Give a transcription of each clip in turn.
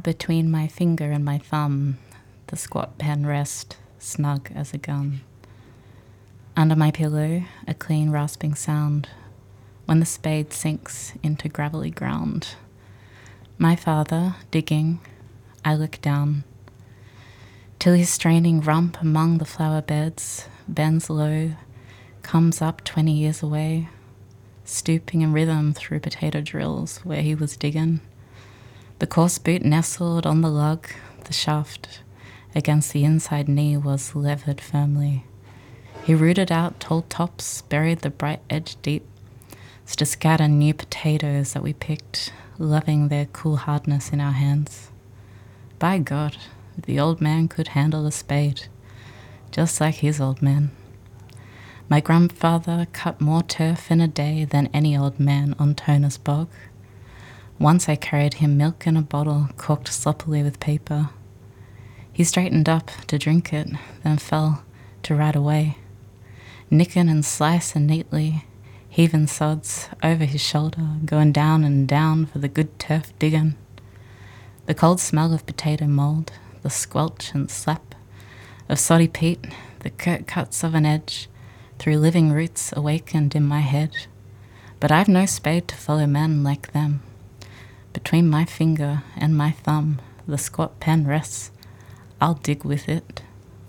between my finger and my thumb, the squat pen rest snug as a gun. Under my pillow, a clean rasping sound when the spade sinks into gravelly ground. My father, digging, I look down, till his straining rump among the flower beds bends low, comes up 20 years away, stooping in rhythm through potato drills where he was digging. The coarse boot nestled on the lug, the shaft against the inside knee was levered firmly. He rooted out tall tops, buried the bright edge deep, to scatter new potatoes that we picked, loving their cool hardness in our hands. By God, the old man could handle a spade, just like his old man. My grandfather cut more turf in a day than any old man on Tonus Bog. Once I carried him milk in a bottle corked sloppily with paper. He straightened up to drink it, then fell to ride away, nicking and slicing neatly, heaving sods over his shoulder, going down and down for the good turf digging. The cold smell of potato mould, the squelch and slap of soddy peat, the curt cuts of an edge through living roots awakened in my head. But I've no spade to follow men like them. Between my finger and my thumb, the squat pen rests. I'll dig with it.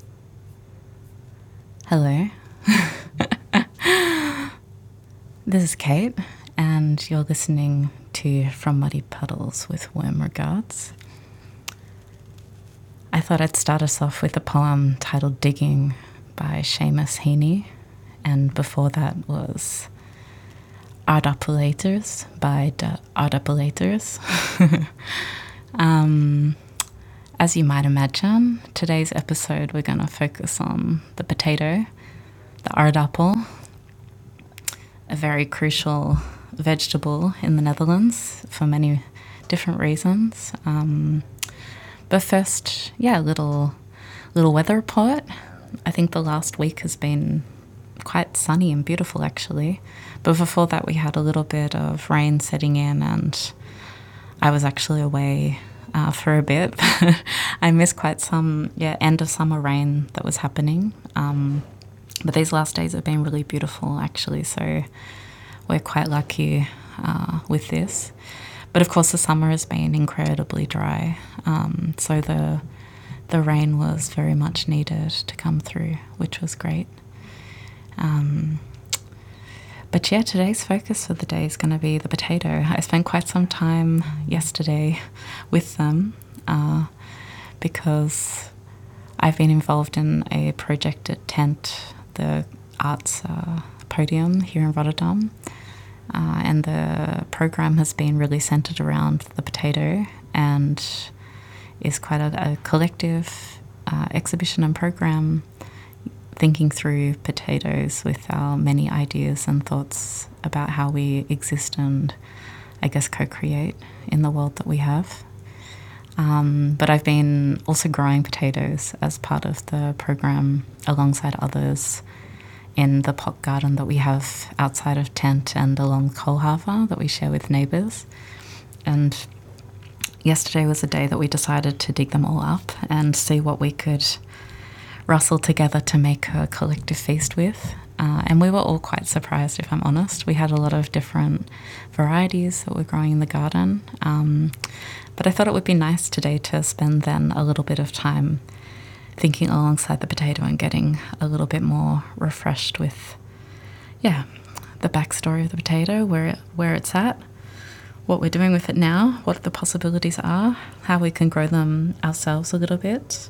Hello. This is Kate, and you're listening to From Muddy Puddles with Warm Regards. I thought I'd start us off with a poem titled Digging by Seamus Heaney, and before that was Ardapulators by the Ardapulators. As you might imagine, today's episode we're going to focus on the potato, the aardappel, a very crucial vegetable in the Netherlands for many different reasons. But first, a little weather report. I think the last week has been quite sunny and beautiful actually. But before that we had a little bit of rain setting in, and I was actually away for a bit. I missed quite some end of summer rain that was happening. But these last days have been really beautiful actually, so we're quite lucky with this. But of course the summer has been incredibly dry, so the rain was very much needed to come through, which was great. But today's focus for the day is going to be the potato. I spent quite some time yesterday with them because I've been involved in a project at Tent, the arts podium here in Rotterdam, and the program has been really centred around the potato and is quite a collective exhibition and program thinking through potatoes with our many ideas and thoughts about how we exist and, I guess, co-create in the world that we have. But I've been also growing potatoes as part of the program alongside others in the pot garden that we have outside of Tent and along Koolhaven that we share with neighbours. And yesterday was the day that we decided to dig them all up and see what we could rustle together to make a collective feast with. And we were all quite surprised, if I'm honest. We had a lot of different varieties that were growing in the garden. But I thought it would be nice today to spend then a little bit of time thinking alongside the potato and getting a little bit more refreshed with, the backstory of the potato, where it's at, what we're doing with it now, what the possibilities are, how we can grow them ourselves a little bit.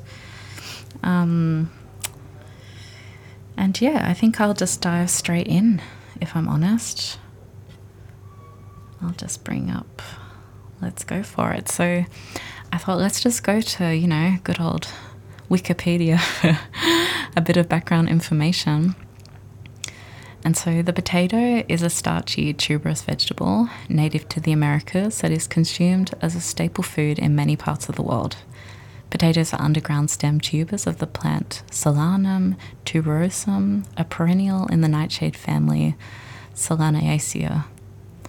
I think I'll just dive straight in, if I'm honest. I'll just bring up, let's go for it. So I thought let's just go to, good old Wikipedia for a bit of background information. And so the potato is a starchy tuberous vegetable native to the Americas that is consumed as a staple food in many parts of the world. Potatoes are underground stem tubers of the plant Solanum tuberosum, a perennial in the nightshade family Solanaceae.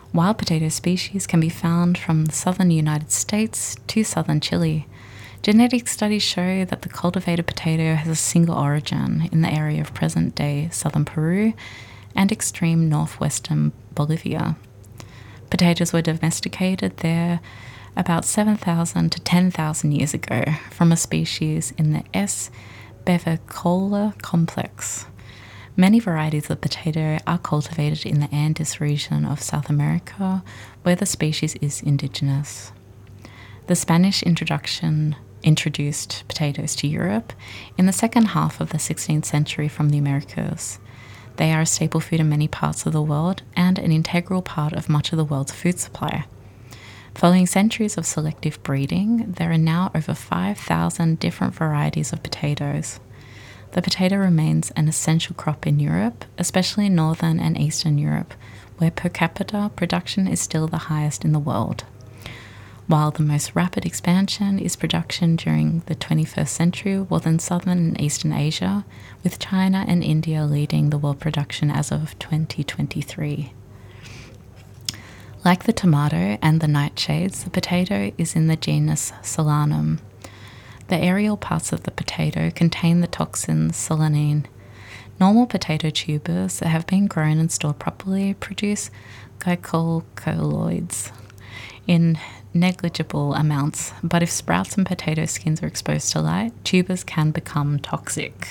Wild potato species can be found from the southern United States to southern Chile. Genetic studies show that the cultivated potato has a single origin in the area of present-day southern Peru and extreme northwestern Bolivia. Potatoes were domesticated there about 7,000 to 10,000 years ago from a species in the S. bevicola complex. Many varieties of potato are cultivated in the Andes region of South America, where the species is indigenous. The Spanish introduced potatoes to Europe in the second half of the 16th century from the Americas. They are a staple food in many parts of the world and an integral part of much of the world's food supply. Following centuries of selective breeding, there are now over 5,000 different varieties of potatoes. The potato remains an essential crop in Europe, especially in Northern and Eastern Europe, where per capita production is still the highest in the world. While the most rapid expansion is production during the 21st century within Southern and Eastern Asia, with China and India leading the world production as of 2023. Like the tomato and the nightshades, the potato is in the genus Solanum. The aerial parts of the potato contain the toxin solanine. Normal potato tubers that have been grown and stored properly produce glycoalkaloids in negligible amounts, but if sprouts and potato skins are exposed to light, tubers can become toxic.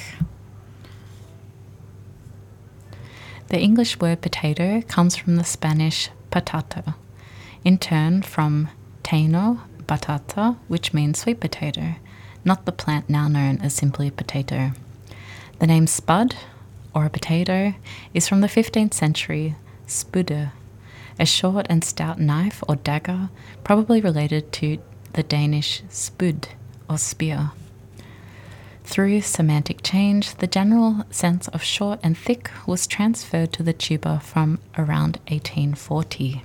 The English word potato comes from the Spanish patata, in turn from taino, batata, which means sweet potato, not the plant now known as simply potato. The name spud, or a potato, is from the 15th century spudde, a short and stout knife or dagger, probably related to the Danish spyd, or spear. Through semantic change, the general sense of short and thick was transferred to the tuber from around 1840.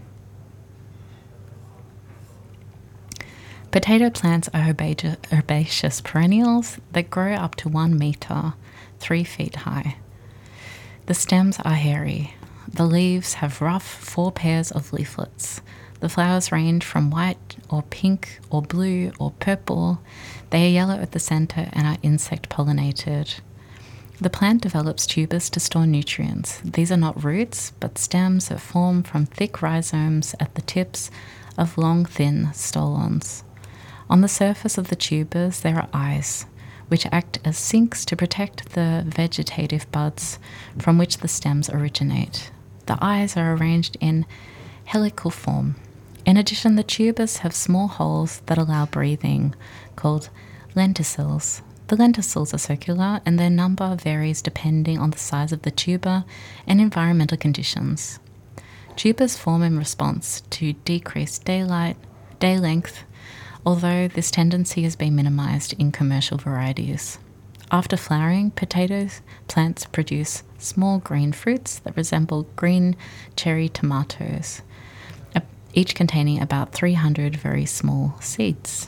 Potato plants are herbaceous perennials that grow up to 1 meter, 3 feet high. The stems are hairy. The leaves have rough 4 pairs of leaflets. The flowers range from white or pink or blue or purple. They are yellow at the center and are insect pollinated. The plant develops tubers to store nutrients. These are not roots, but stems that form from thick rhizomes at the tips of long, thin stolons. On the surface of the tubers there are eyes, which act as sinks to protect the vegetative buds from which the stems originate. The eyes are arranged in helical form. In addition, the tubers have small holes that allow breathing, called lenticels. The lenticels are circular, and their number varies depending on the size of the tuber and environmental conditions. Tubers form in response to decreased day length, although this tendency has been minimized in commercial varieties. After flowering, plants produce small green fruits that resemble green cherry tomatoes, each containing about 300 very small seeds.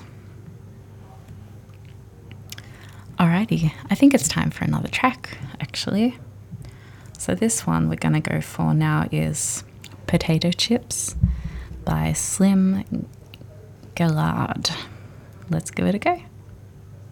Alrighty, I think it's time for another track, actually. So this one we're going to go for now is Potato Chips by Slim Gaillard. Let's give it a go.